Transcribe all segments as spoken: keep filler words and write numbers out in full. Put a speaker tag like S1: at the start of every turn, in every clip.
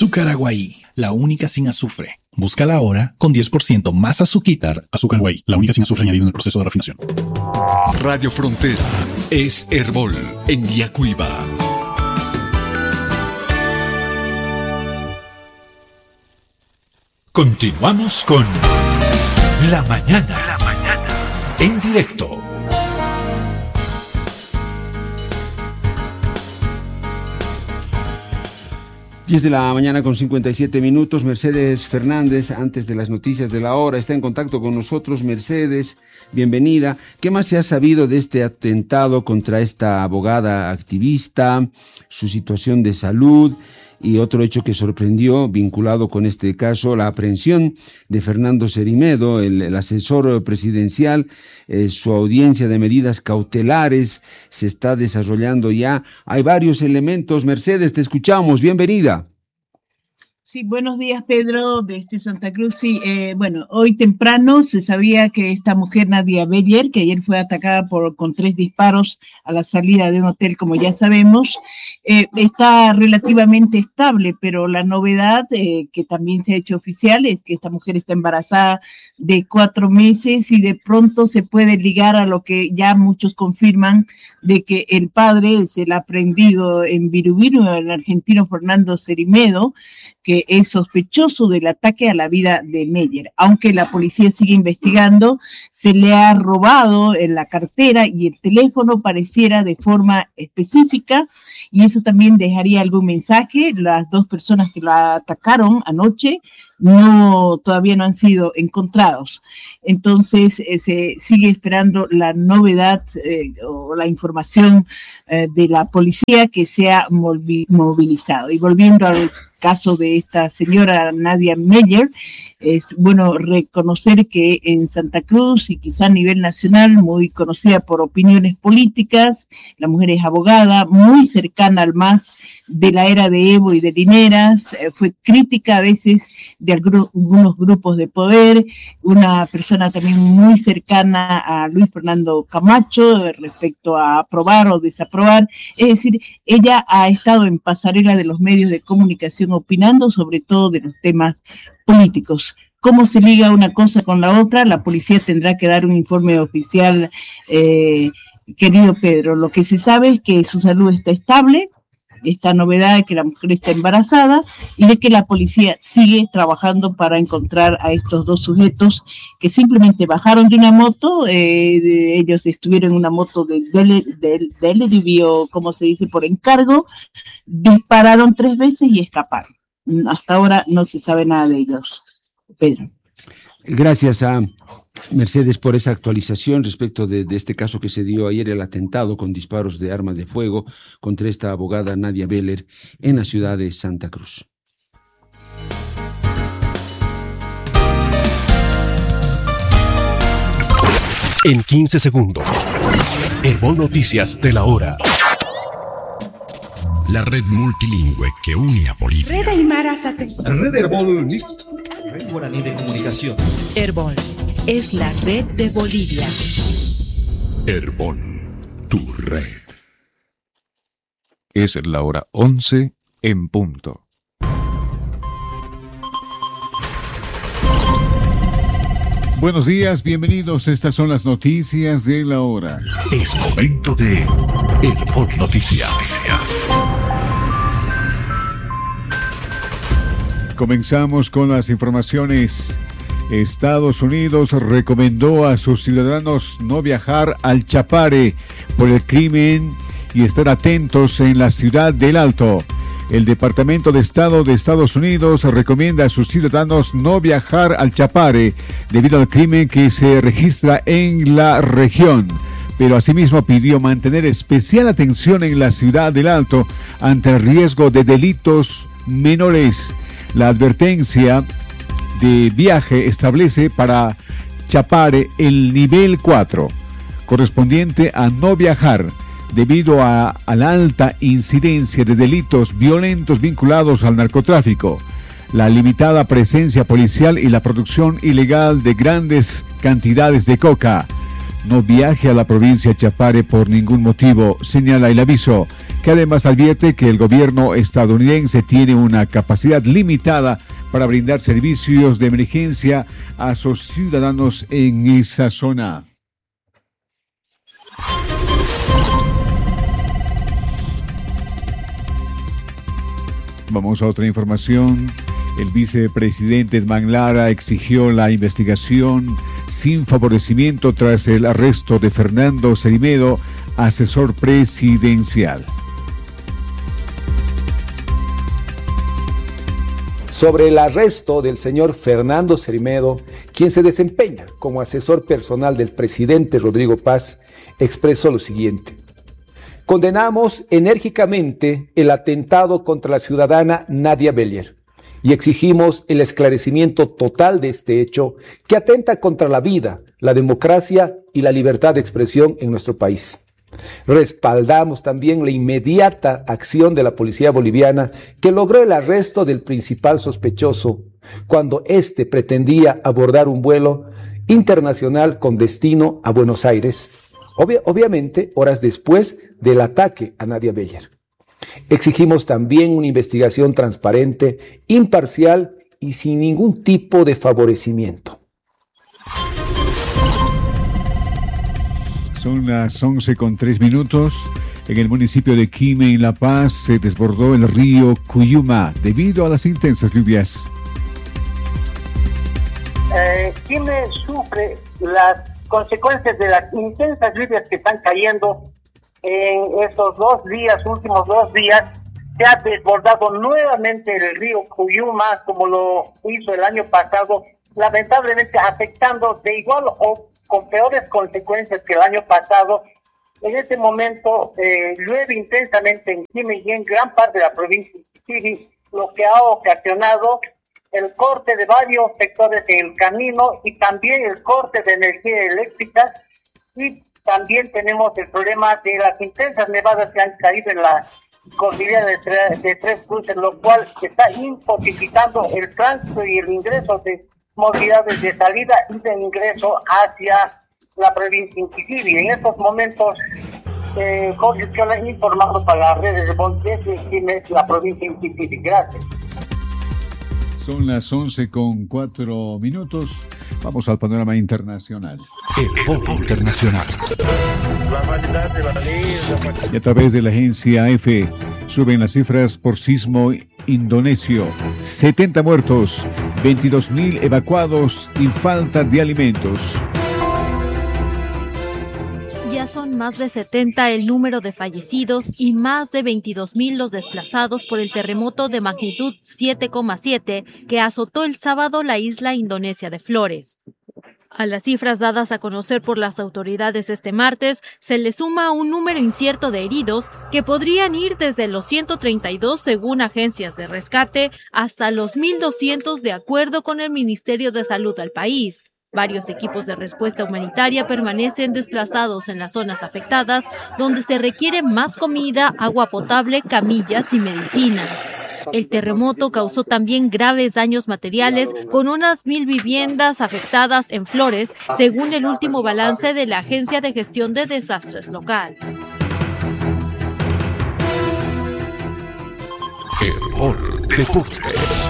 S1: Azúcar Aguaí, la única sin azufre. Búscala ahora con diez por ciento más azuquitar.
S2: Azúcar Aguaí, la única sin azufre añadido en el proceso de refinación.
S3: Radio Frontera es Herbol en Villacuiva. Continuamos con La Mañana. La Mañana. En directo.
S4: diez de la mañana con cincuenta y siete minutos. Mercedes Fernández, antes de las noticias de la hora, está en contacto con nosotros. Mercedes, bienvenida. ¿Qué más se ha sabido de este atentado contra esta abogada activista, su situación de salud y otro hecho que sorprendió vinculado con este caso, la aprehensión de Fernando Cerimedo, el, el asesor presidencial? Eh, su audiencia de medidas cautelares se está desarrollando ya. Hay varios elementos. Mercedes, te escuchamos. Bienvenida.
S5: Sí, buenos días, Pedro, desde Santa Cruz. Sí, eh, bueno, hoy temprano se sabía que esta mujer, Nadia Beller, que ayer fue atacada por, con tres disparos a la salida de un hotel, como ya sabemos, eh, está relativamente estable, pero la novedad eh, que también se ha hecho oficial es que esta mujer está embarazada de cuatro meses y de pronto se puede ligar a lo que ya muchos confirman de que el padre es el aprendido en Virubiru, el argentino Fernando Cerimedo, que es sospechoso del ataque a la vida de Meyer. Aunque la policía sigue investigando, se le ha robado en la cartera y el teléfono pareciera de forma específica, y eso también dejaría algún mensaje. Las dos personas que la atacaron anoche no todavía no han sido encontrados. Entonces eh, se sigue esperando la novedad eh, o la información eh, de la policía que se ha movilizado. Y volviendo al caso de esta señora Nadia Meyer, es bueno reconocer que en Santa Cruz y quizá a nivel nacional, muy conocida por opiniones políticas, la mujer es abogada, muy cercana al M A S de la era de Evo y de Lineras, eh, fue crítica a veces de algunos, algunos grupos de poder, una persona también muy cercana a Luis Fernando Camacho eh, respecto a aprobar o desaprobar. Es decir, ella ha estado en pasarela de los medios de comunicación opinando sobre todo de los temas políticos. ¿Cómo se liga una cosa con la otra? La policía tendrá que dar un informe oficial, eh, querido Pedro. Lo que se sabe es que su salud está estable, esta novedad de que la mujer está embarazada y de que la policía sigue trabajando para encontrar a estos dos sujetos que simplemente bajaron de una moto. Eh, de, ellos estuvieron en una moto de delivery, o como se dice, por encargo, dispararon tres veces y escaparon. Hasta ahora no se sabe nada de ellos, Pedro.
S4: Gracias a Mercedes por esa actualización respecto de, de este caso que se dio ayer, el atentado con disparos de armas de fuego contra esta abogada Nadia Beller en la ciudad de Santa Cruz.
S3: En quince segundos, Herbol Noticias de la hora. La red multilingüe que une a Bolivia.
S6: Red Aymara Satélite.
S7: Red Herbol. Red Guaraní de Comunicación.
S6: Herbol es la red de Bolivia.
S3: Herbol, tu red.
S8: Es la hora once en punto. Buenos días, bienvenidos. Estas son las noticias de la hora.
S3: Es momento de Herbol Noticias.
S8: Comenzamos con las informaciones. Estados Unidos recomendó a sus ciudadanos no viajar al Chapare por el crimen y estar atentos en la ciudad del Alto. El Departamento de Estado de Estados Unidos recomienda a sus ciudadanos no viajar al Chapare debido al crimen que se registra en la región, pero asimismo pidió mantener especial atención en la ciudad del Alto ante el riesgo de delitos menores. La advertencia de viaje establece para Chapare el nivel cuatro, correspondiente a no viajar, debido a, a la alta incidencia de delitos violentos vinculados al narcotráfico, la limitada presencia policial y la producción ilegal de grandes cantidades de coca. no viaje a la provincia de Chapare por ningún motivo, señala el aviso, que además advierte que el gobierno estadounidense tiene una capacidad limitada para brindar servicios de emergencia a sus ciudadanos en esa zona. Vamos a otra información. El vicepresidente Edman Lara exigió la investigación sin favorecimiento tras el arresto de Fernando Cerimedo, asesor presidencial.
S9: Sobre el arresto del señor Fernando Cerimedo, quien se desempeña como asesor personal del presidente Rodrigo Paz, expresó lo siguiente: condenamos enérgicamente el atentado contra la ciudadana Nadia Bellier y exigimos el esclarecimiento total de este hecho que atenta contra la vida, la democracia y la libertad de expresión en nuestro país. Respaldamos también la inmediata acción de la policía boliviana que logró el arresto del principal sospechoso cuando éste pretendía abordar un vuelo internacional con destino a Buenos Aires, obvia- obviamente horas después del ataque a Nadia Bellier. Exigimos también una investigación transparente, imparcial y sin ningún tipo de favorecimiento.
S8: Son las once con tres minutos. En el municipio de Quime, en La Paz, se desbordó el río Cuyuma debido a las intensas lluvias.
S10: Eh, Quime sufre las consecuencias de las intensas lluvias que están cayendo en estos dos días, últimos dos días. Se ha desbordado nuevamente el río Cuyuma, como lo hizo el año pasado, lamentablemente afectando de igual o con peores consecuencias que el año pasado. En este momento eh, llueve intensamente en Quime y en gran parte de la provincia de Chiri, lo que ha ocasionado el corte de varios sectores en el camino y también el corte de energía eléctrica, y también tenemos el problema de las intensas nevadas que han caído en la cordillera de, tre- de Tres Cruces, lo cual está imposibilitando el tránsito y el ingreso de movilidades de salida y de ingreso hacia la provincia de Inquisibi. En estos momentos, eh, Jorge Chola informando para las redes de Bolivia, la provincia de Inquisibi. Gracias.
S8: Son las once con cuatro minutos. Vamos al panorama internacional.
S3: El Polo Internacional.
S8: Y a través de la agencia A F suben las cifras por sismo indonesio. setenta muertos, veintidós mil evacuados y falta de alimentos.
S11: Ya son más de setenta el número de fallecidos y más de veintidós mil los desplazados por el terremoto de magnitud siete coma siete que azotó el sábado la isla indonesia de Flores. A las cifras dadas a conocer por las autoridades este martes, se le suma un número incierto de heridos que podrían ir desde los ciento treinta y dos según agencias de rescate hasta los mil doscientos de acuerdo con el Ministerio de Salud del país. Varios equipos de respuesta humanitaria permanecen desplazados en las zonas afectadas, donde se requiere más comida, agua potable, camillas y medicinas. El terremoto causó también graves daños materiales, con unas mil viviendas afectadas en Flores, según el último balance de la Agencia de Gestión de Desastres local.
S3: El Polo Deportes.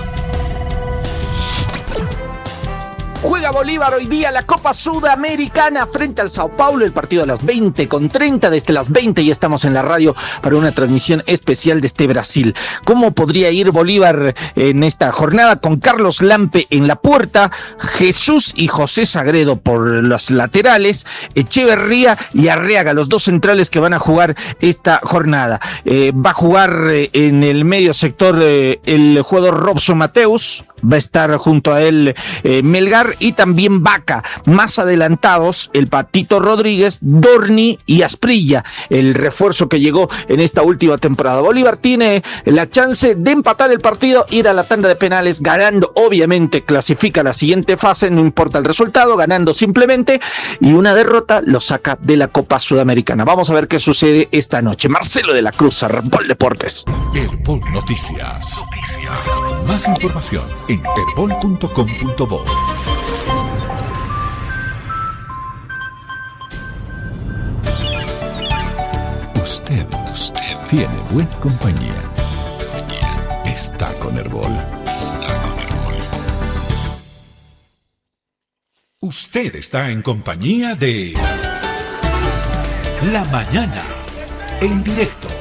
S12: Juega Bolívar hoy día la Copa Sudamericana frente al Sao Paulo, el partido a las veinte con treinta, desde las veinte y estamos en la radio para una transmisión especial de este Brasil. ¿Cómo podría ir Bolívar en esta jornada? Con Carlos Lampe en la puerta, Jesús y José Sagredo por las laterales, Echeverría y Arriaga, los dos centrales que van a jugar esta jornada. Eh, va a jugar eh, en el medio sector eh, el jugador Robson Mateus, va a estar junto a él eh, Melgar y también Vaca. Más adelantados, el Patito Rodríguez, Dorni y Asprilla, el refuerzo que llegó en esta última temporada. Bolívar tiene la chance de empatar el partido, ir a la tanda de penales, ganando, obviamente clasifica a la siguiente fase, no importa el resultado, ganando simplemente, y una derrota lo saca de la Copa Sudamericana. Vamos a ver qué sucede esta noche. Marcelo de la Cruz, Herpol Deportes.
S3: Herpol Noticias. Noticias. Más información en herpol punto com punto bo.
S1: tiene buena compañía. Está con Herbol. Está con Herbol.
S3: Usted está en compañía de La Mañana, en directo.